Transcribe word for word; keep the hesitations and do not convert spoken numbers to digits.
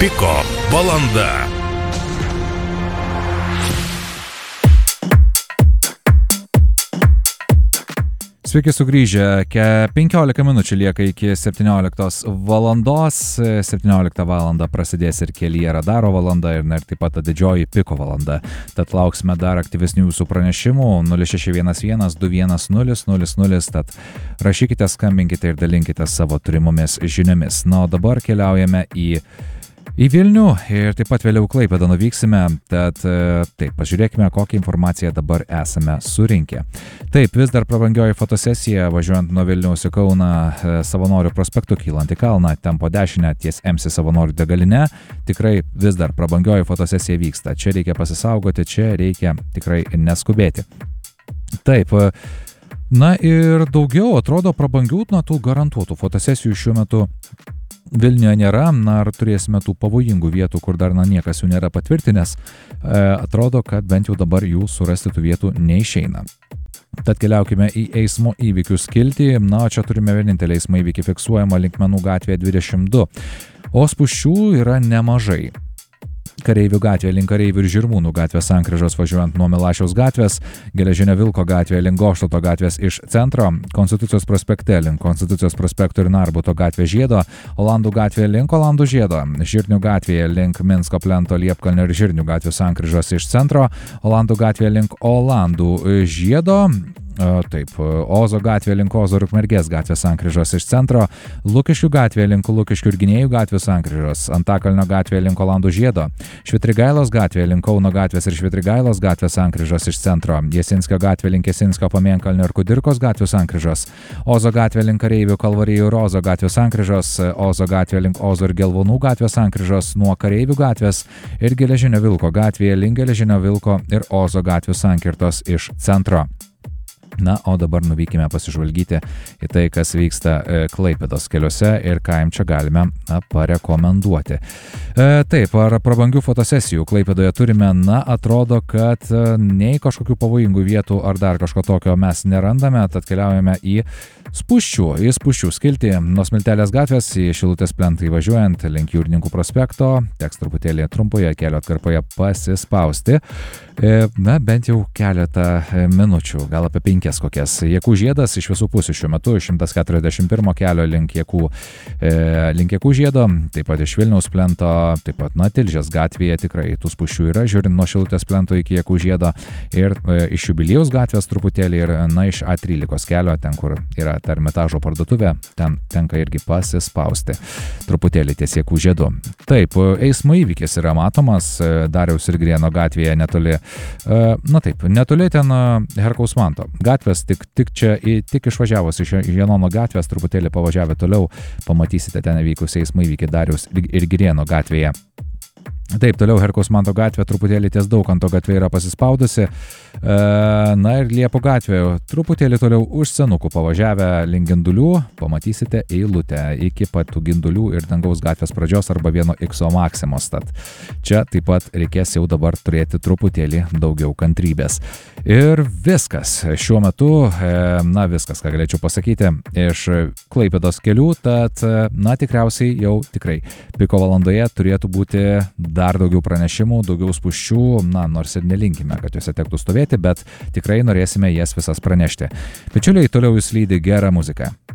Piko valanda. Sveiki sugrįžę, penkiolika minučių lieka iki septynioliktos valandos, septynioliktą valandą prasidės ir Kelyje radaro valanda ir, ir taip pat didžioji Piko valanda. Tad lauksime dar aktyvesnių jūsų pranešimų nulis šeši vienas vienas du vienas nulis nulis nulis, tad rašykite, skambinkite ir dalinkite savo turimomis žiniomis. Na, o dabar keliaujame į Į Vilnių ir taip pat vėliau Klaipėdą nuvyksime, tad taip, pažiūrėkime, kokią informaciją dabar esame surinkę. Taip, vis dar prabangioji fotosesija, važiuojant nuo Vilniaus į Kauną Savanorių prospektu kylant į kalną, ten po dešinę ties M C Savanorių degaline, tikrai vis dar prabangioji fotosesija vyksta. Čia reikia pasisaugoti, čia reikia tikrai neskubėti. Taip, na ir daugiau atrodo prabangių, na tų garantuotų fotosesijų šiuo metu Vilniuje nėra, na, ar turėsime tų pavojingų vietų, kur dar, na, niekas jų nėra patvirtinęs, e, atrodo, kad bent jau dabar jų surasti tų vietų neišeina. Tad keliaukime į eismo įvykių skiltį, na, čia turime vienintelį eismo įvykį fiksuojamą Linkmenų gatvėje dvidešimt du, o spūsčių yra nemažai. Kareivių gatvėje link Kareivių ir Žirmūnų gatvės sankryžos važiuojant nuo Milašiaus gatvės, Geležinio Vilko gatvėje link Goštauto gatvės iš centro, Konstitucijos prospekte link Konstitucijos prospekto ir Narbuto gatvės žiedo, Olandų gatvėje link Olandų žiedo, Žirnių gatvėje link Minsko plento Liepkalnio ir Žirnių gatvės sankryžos iš centro, Olandų gatvėje link Olandų žiedo, taip, Ozo gatvėje link Ozo ir Ukmergės gatvės sankryžos iš centro, Lukiškių gatvėje link Lukiškių ir Gynėjų gatvės sankryžos, Antakalnio gatvėje link Olandų žiedo, Švitrigailos gatvėje link Kauno gatvės ir Švitrigailos gatvės sankryžos iš centro, Jasinskio gatvėje link Jasinskio Pamėnkalnio ir Kudirkos gatvės sankryžos, Ozo gatvėje link Kareivių Kalvarijų ir Ozo gatvės sankryžos, Ozo gatvėje link Ozo ir Gelvonų gatvės sankryžos nuo Kareivių gatvės ir Geležinio Vilko gatvėje link Geležinio Vilko ir Ozo gatvės sankirtos iš centro. Na, o dabar nuvykime pasižvalgyti į tai, kas vyksta e, Klaipėdos keliuose ir ką jums čia galime na, parekomenduoti. E, taip, ar prabangių fotosesijų Klaipėdoje turime? Na, atrodo, kad e, nei kažkokių pavojingų vietų ar dar kažko tokio mes nerandame, tad keliaujame į spūsčių, į spūsčių skiltį nuo Smiltelės gatvės į Šilutės plentą įvažiuojant link Jūrininkų prospekto, teks truputėlį trumpoje kelio atkarpoje pasispausti. E, na, bent jau keletą minučių, gal apie penkias kokias. Jakų žiedas iš visų pusių šiuo metu, šimtas keturiasdešimt pirmo kelio link Jakų, e, link Jakų žiedo, taip pat iš Vilniaus plento, taip pat, na, Tilžės gatvėje tikrai tų spūsčių yra, žiūrint nuo Šilutės plento iki Jakų žiedo ir e, iš Jubiliejaus gatvės truputėlį ir, na, iš A trylikos kelio, ten, kur yra ta Ermitažo parduotuvė, ten tenka irgi pasispausti truputėlį ties Jakų žiedu. Taip, eismo įvykis yra matomas Dariaus ir Grieno gatvėje netoli, na taip, netoli ten Herkaus Manto gatvės, tik, tik čia, tik išvažiavus iš Janono gatvės, truputėlį pavažiavę toliau, pamatysite ten įvykusį eismo įvykį Dariaus ir Grieno gatvėje. Taip, toliau Herkaus Manto gatvė truputėlį ties Daukanto gatvė yra pasispaudusi. E, na ir Liepų gatvė truputėlį toliau už Senukų pavažiavę link Gindulių, pamatysite eilutę iki pat tų Gindulių ir Dangaus gatvės pradžios arba vieno X Maksimos. Tad čia taip pat reikės jau dabar turėti truputėlį daugiau kantrybės. Ir viskas šiuo metu, e, na viskas, ką galėčiau pasakyti iš Klaipėdos kelių, tad na tikriausiai jau tikrai Piko valandoje turėtų būti dar daugiau pranešimų, daugiau spūsčių, na, nors ir nelinkime, kad juose tektų stovėti, bet tikrai norėsime jas visas pranešti. Bičiuliai, toliau jūs lydi gera muzika.